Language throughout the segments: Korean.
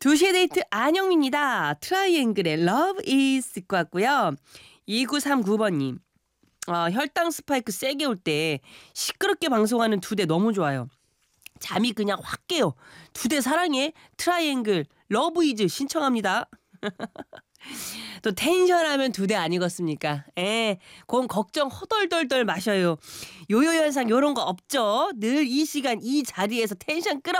2시의 데이트 안영미입니다. 트라이앵글의 Love is 듣고 왔고요. 2939번님. 혈당 스파이크 세게 올 때 시끄럽게 방송하는 2대 너무 좋아요. 잠이 그냥 확 깨요. 2대 사랑해. 트라이앵글 러브 이즈 신청합니다. 또 텐션하면 2대 아니겠습니까? 그건 걱정 허덜덜덜 마셔요. 요요 현상 요런 거 없죠? 늘 이 시간 이 자리에서 텐션 끌어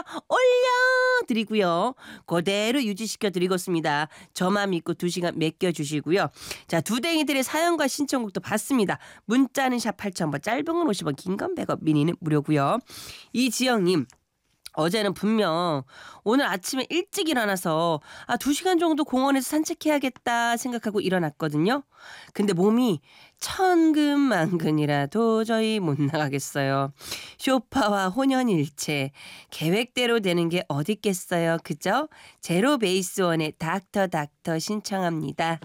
올려드리고요. 그대로 유지시켜 드리겠습니다. 저만 믿고 2시간 맡겨주시고요. 자, 2댕이들의 사연과 신청곡도 받습니다. 문자는 샵 8000번, 짧은 건 50원, 긴 건 100원, 미니는 무료고요. 이지영님. 어제는 분명 오늘 아침에 일찍 일어나서 2시간 정도 공원에서 산책해야겠다 생각하고 일어났거든요. 근데 몸이 천근만근이라 도저히 못 나가겠어요. 쇼파와 혼연일체. 계획대로 되는 게 어딨겠어요. 그죠? 제로 베이스 원의 닥터 신청합니다.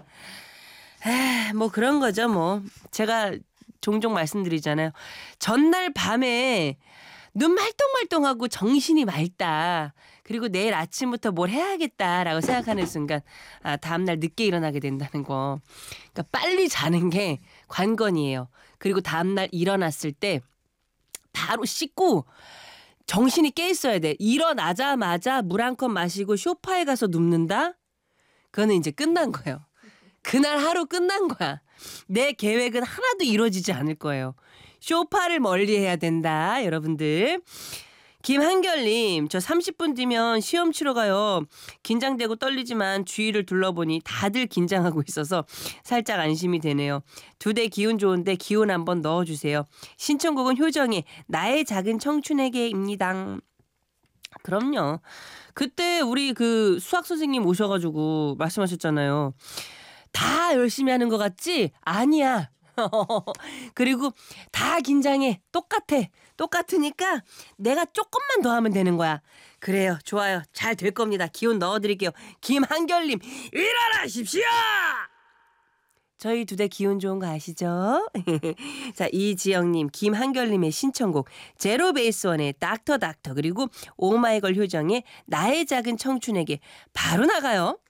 뭐 그런 거죠 뭐. 제가 종종 말씀드리잖아요. 전날 밤에 눈 말똥말똥하고 정신이 맑다. 그리고 내일 아침부터 뭘 해야겠다라고 생각하는 순간 다음날 늦게 일어나게 된다는 거. 그러니까 빨리 자는 게 관건이에요. 그리고 다음날 일어났을 때 바로 씻고 정신이 깨 있어야 돼. 일어나자마자 물 한 컵 마시고 소파에 가서 눕는다? 그거는 이제 끝난 거예요. 그날 하루 끝난 거야. 내 계획은 하나도 이루어지지 않을 거예요. 쇼파를 멀리해야 된다, 여러분들. 김한결님, 저 30분 뒤면 시험 치러 가요. 긴장되고 떨리지만 주위를 둘러보니 다들 긴장하고 있어서 살짝 안심이 되네요. 2대 기운 좋은데 기운 한번 넣어주세요. 신청곡은 효정의 나의 작은 청춘에게입니다. 그럼요. 그때 우리 그 수학 선생님 오셔가지고 말씀하셨잖아요. 다 열심히 하는 것 같지? 아니야. 그리고 다 긴장해. 똑같으니까 내가 조금만 더 하면 되는 거야. 그래요. 좋아요. 잘 될 겁니다. 기운 넣어드릴게요. 김한결님 일어나십시오. 저희 2대 기운 좋은 거 아시죠? 자, 이지영님, 김한결님의 신청곡 제로 베이스 원의 닥터 그리고 오마이걸 효정의 나의 작은 청춘에게 바로 나가요.